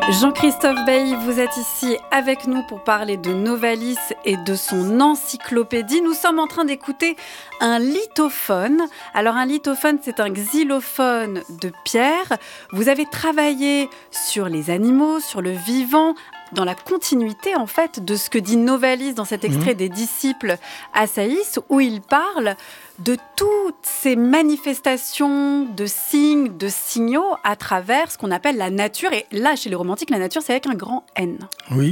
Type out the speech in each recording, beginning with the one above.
Jean-Christophe Bailly, vous êtes ici avec nous pour parler de Novalis et de son encyclopédie. Nous sommes en train d'écouter un lithophone. Alors un lithophone, c'est un xylophone de pierre. Vous avez travaillé sur les animaux, sur le vivant, dans la continuité en fait de ce que dit Novalis dans cet extrait des disciples à Saïs, où il parle de toutes ces manifestations de signes, de signaux à travers ce qu'on appelle la nature. Et là, chez les romantiques, la nature, c'est avec un grand N. Oui.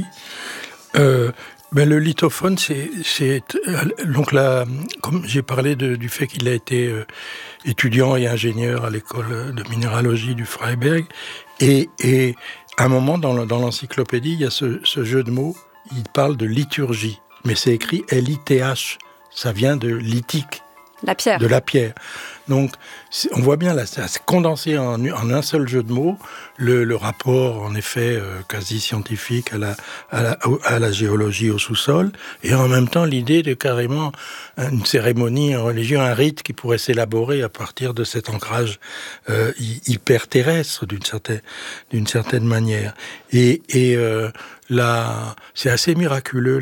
Le lithophone, c'est donc là, comme j'ai parlé du fait qu'il a été étudiant et ingénieur à l'école de minéralogie du Freiberg, et à un moment dans l'encyclopédie, il y a ce jeu de mots, il parle de liturgie, mais c'est écrit L-I-T-H, ça vient de lithique. La pierre. De la pierre. Donc, on voit bien là, ça s'est condensé en un seul jeu de mots, le rapport, en effet, quasi scientifique à la géologie au sous-sol, et en même temps l'idée de carrément une cérémonie religieuse, un rite qui pourrait s'élaborer à partir de cet ancrage hyper terrestre d'une certaine manière. Là, c'est assez miraculeux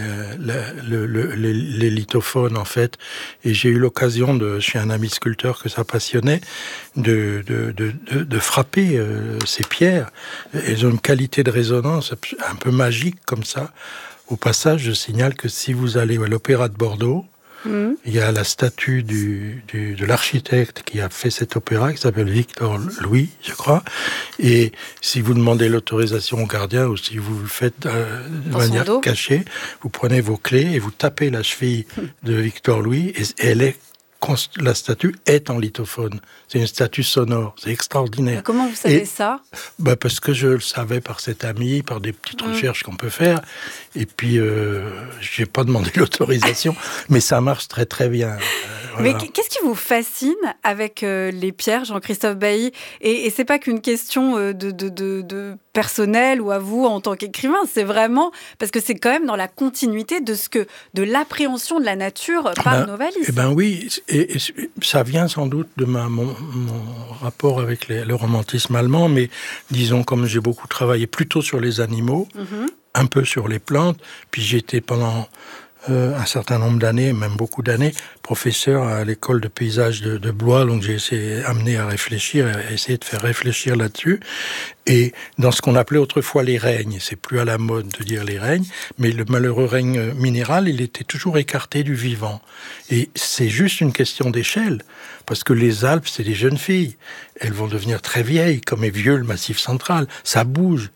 les lithophones en fait, et j'ai eu l'occasion chez un ami sculpteur que ça passionnait, de frapper ces pierres. Elles ont une qualité de résonance un peu magique comme ça. Au passage, je signale que si vous allez à l'Opéra de Bordeaux, il y a la statue de l'architecte qui a fait cet opéra, qui s'appelle Victor Louis, je crois. Et si vous demandez l'autorisation au gardien, ou si vous le faites de manière cachée, vous prenez vos clés et vous tapez la cheville de Victor Louis, et la statue est en lithophone. C'est une statue sonore. C'est extraordinaire. Mais comment vous savez ça ? Parce que je le savais par cet ami, par des petites recherches qu'on peut faire. Et puis, je n'ai pas demandé l'autorisation, mais ça marche très très bien. Voilà. Mais qu'est-ce qui vous fascine avec les pierres, Jean-Christophe Bailly ? Et c'est pas qu'une question de personnel ou à vous en tant qu'écrivain, c'est vraiment parce que c'est quand même dans la continuité de l'appréhension de la nature par Novalis. Oui, et ça vient sans doute de mon rapport avec le romantisme allemand, mais disons, comme j'ai beaucoup travaillé plutôt sur les animaux, un peu sur les plantes, puis j'étais pendant un certain nombre d'années, même beaucoup d'années, professeur à l'école de paysage de Blois, donc j'ai amené à réfléchir, à essayer de faire réfléchir là-dessus. Et dans ce qu'on appelait autrefois les règnes, c'est plus à la mode de dire les règnes, mais le malheureux règne minéral, il était toujours écarté du vivant. Et c'est juste une question d'échelle, parce que les Alpes, c'est des jeunes filles. Elles vont devenir très vieilles, comme est vieux le Massif central. Ça bouge,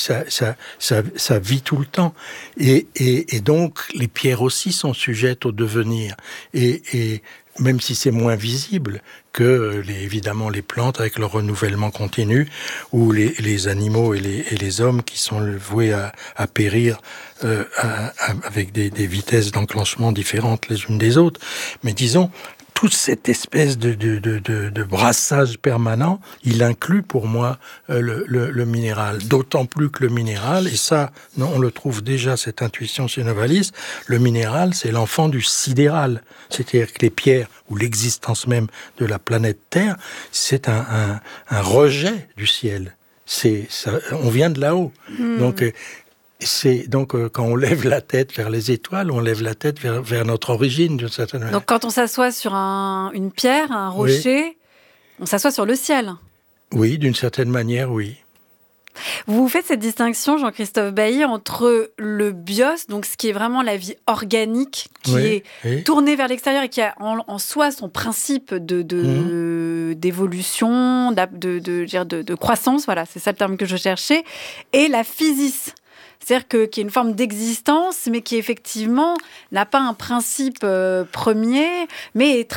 ça vit tout le temps. Et donc, les pierres aussi sont sujettes au devenir. Et même si c'est moins visible que, évidemment, les plantes avec leur renouvellement continu, ou les animaux et les hommes qui sont voués à périr avec des vitesses d'enclenchement différentes les unes des autres. Mais disons, toute cette espèce de brassage permanent, il inclut pour moi le minéral. D'autant plus que le minéral, et ça, on le trouve déjà, cette intuition chez Novalis, le minéral, c'est l'enfant du sidéral. C'est-à-dire que les pierres, ou l'existence même de la planète Terre, c'est un rejet du ciel. On vient de là-haut. Donc, quand on lève la tête vers les étoiles, on lève la tête vers notre origine, d'une certaine manière. Donc, quand on s'assoit sur une pierre, un rocher, on s'assoit sur le ciel. Oui, d'une certaine manière, oui. Vous faites cette distinction, Jean-Christophe Bailly, entre le bios, donc ce qui est vraiment la vie organique, qui est tournée vers l'extérieur et qui a en soi son principe d'évolution, de croissance, voilà, c'est ça le terme que je cherchais, et la physis. C'est-à-dire qu'il y a une forme d'existence, mais qui effectivement n'a pas un principe premier, mais est